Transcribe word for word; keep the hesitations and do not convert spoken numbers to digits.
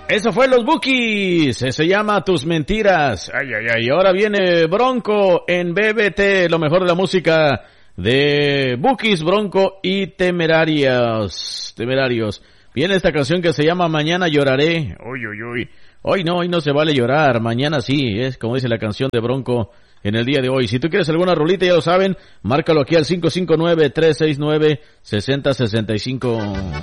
Eso fue Los Bukis, se llama Tus Mentiras. Ay, ay, ay, ahora viene Bronco en B B T, lo mejor de la música de Bukis, Bronco y Temerarios. Temerarios. Viene esta canción que se llama Mañana Lloraré. Uy, uy, uy. Hoy no, hoy no se vale llorar, mañana sí, es como dice la canción de Bronco en el día de hoy. Si tú quieres alguna rolita, ya lo saben, márcalo aquí al cinco cinco nueve, tres seis nueve, seis cero seis cinco.